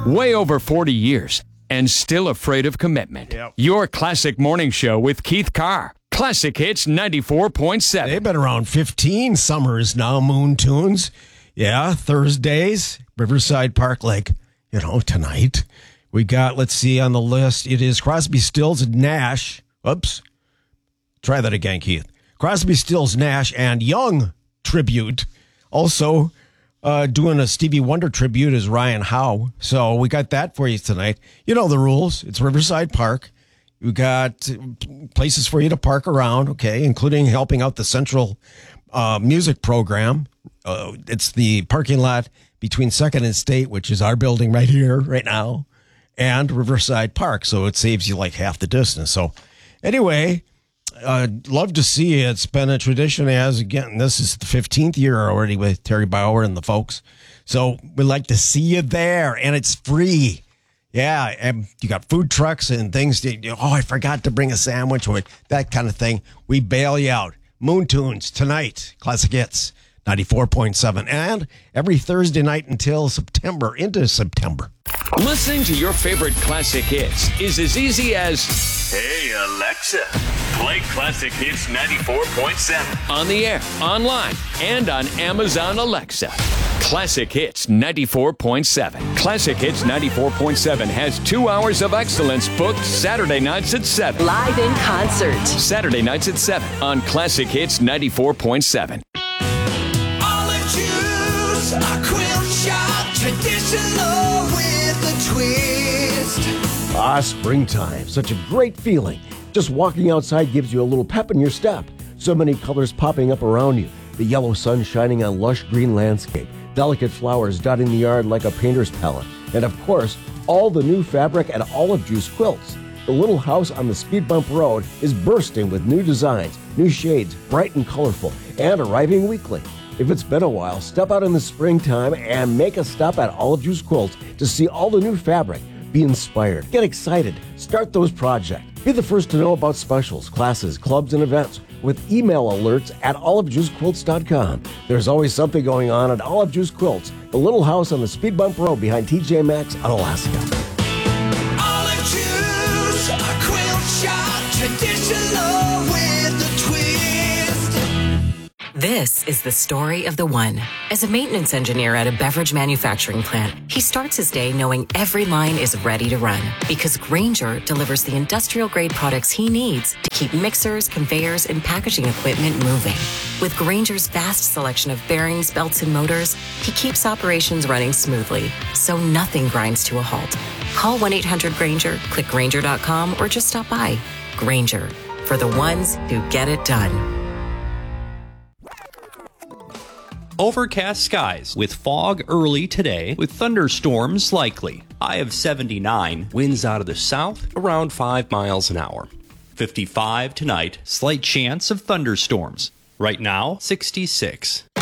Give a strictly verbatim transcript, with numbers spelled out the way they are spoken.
Way over forty years and still afraid of commitment. Yep. Your classic morning show with Keith Carr. Classic Hits ninety-four point seven. They've been around fifteen summers now, Moon Tunes. Yeah, Thursdays, Riverside Park Lake. You know, tonight we got, let's see on the list, it is Crosby, Stills, and Nash. Oops. Try that again, Keith. Crosby, Stills, Nash, and Young tribute. Also, uh, doing a Stevie Wonder tribute is Ryan Howe. So we got that for you tonight. You know the rules. It's Riverside Park. We got places for you to park around, okay, including helping out the Central uh, Music Program. Uh, it's the parking lot between Second and State, which is our building right here, right now, and Riverside Park. So it saves you like half the distance. So anyway, uh, love to see it. It's been a tradition as, again, this is the fifteenth year already with Terry Bauer and the folks. So we'd like to see you there, and it's free. Yeah, and you got food trucks and things. To, oh, I forgot to bring a sandwich or that kind of thing. We bail you out. Moon Tunes tonight, Classic Hits ninety-four point seven, and every Thursday night until September, into September. Listening to your favorite classic hits is as easy as, Hey, Alexa, play Classic Hits ninety-four point seven. On the air, online, and on Amazon Alexa. Classic Hits ninety-four point seven. Classic Hits ninety-four point seven has two hours of excellence booked Saturday nights at seven. Live in concert. Saturday nights at seven on Classic Hits ninety-four point seven. Olive juice, a quilt shop, traditional with a twist. Ah, springtime. Such a great feeling. Just walking outside gives you a little pep in your step. So many colors popping up around you. The yellow sun shining on lush green landscape. Delicate flowers dotting the yard like a painter's palette. And of course, all the new fabric at Olive Juice Quilts. The little house on the Speed Bump Road is bursting with new designs, new shades, bright and colorful, and arriving weekly. If it's been a while, step out in the springtime and make a stop at Olive Juice Quilts to see all the new fabric. Be inspired, get excited, start those projects. Be the first to know about specials, classes, clubs, and events with email alerts at olive juice quilts dot com. There's always something going on at Olive Juice Quilts, the little house on the Speed Bump Road behind T J Maxx on Alaska. Olive juice, a quilt shop, traditional with a twist. This is the story of the one. As a maintenance engineer at a beverage manufacturing plant, he starts his day knowing every line is ready to run because Grainger delivers the industrial-grade products he needs to keep mixers, conveyors, and packaging equipment moving. With Grainger's vast selection of bearings, belts, and motors, he keeps operations running smoothly, so nothing grinds to a halt. Call one eight hundred Grainger, click Grainger dot com, or just stop by. Grainger, for the ones who get it done. Overcast skies with fog early today with thunderstorms likely. High of seventy-nine, winds out of the south around five miles an hour. fifty-five tonight, slight chance of thunderstorms. Right now, sixty-six.